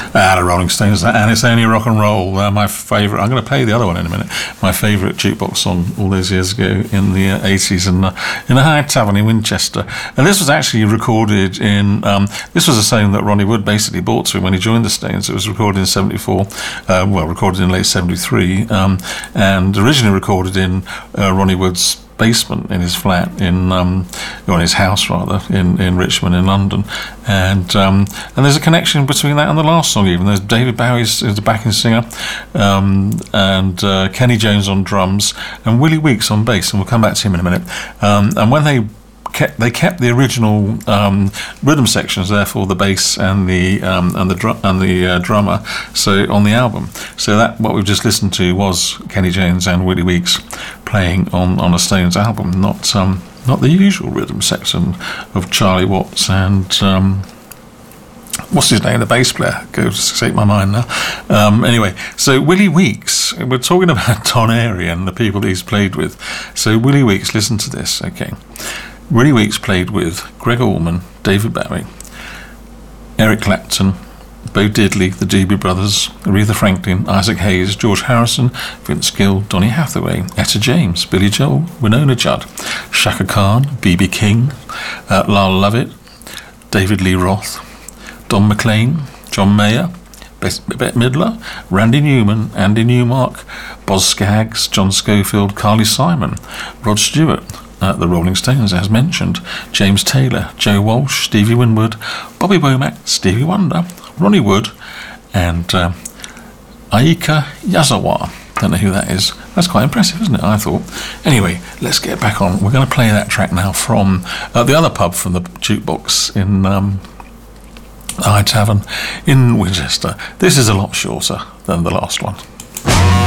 The Rolling Stones, and It's Only Rock and Roll. My favourite. I'm going to play the other one in a minute. My favourite jukebox song all those years ago in the 80s in a Hyde Tavern in Winchester. And this was actually recorded in. This was a song that Ronnie Wood basically brought to him when he joined the Stones. It was recorded in '74. Recorded in late '73, and originally recorded in Ronnie Wood's basement in his flat or his house rather in Richmond in London, and there's a connection between that and the last song. Even there's David Bowie's the backing singer, and Kenny Jones on drums, and Willie Weeks on bass, and we'll come back to him in a minute. And when they kept the original rhythm sections there for the bass and the drummer. So on the album, so that what we've just listened to was Kenny Jones and Willie Weeks playing on a Stones album, not the usual rhythm section of Charlie Watts and what's his name, the bass player, go to escape my mind now. Anyway, so Willie Weeks, we're talking about Don Airey and the people that he's played with. So Willie Weeks, listen to this, okay. Willie Weeks played with Greg Allman, David Bowie, Eric Clapton, Bo Diddley, the Doobie Brothers, Aretha Franklin, Isaac Hayes, George Harrison, Vince Gill, Donny Hathaway, Etta James, Billy Joel, Winona Judd, Shaka Khan, B.B. King, Lyle Lovett, David Lee Roth, Don McLean, John Mayer, Bette Midler, Randy Newman, Andy Newmark, Boz Scaggs, John Schofield, Carly Simon, Rod Stewart, the Rolling Stones, as mentioned, James Taylor, Joe Walsh, Stevie Winwood, Bobby Womack, Stevie Wonder, Ronnie Wood, and Aika Yazawa. Don't know who that is. That's quite impressive, isn't it? I thought. Anyway, let's get back on. We're going to play that track now from the other pub from the jukebox in Hyde Tavern in Winchester. This is a lot shorter than the last one.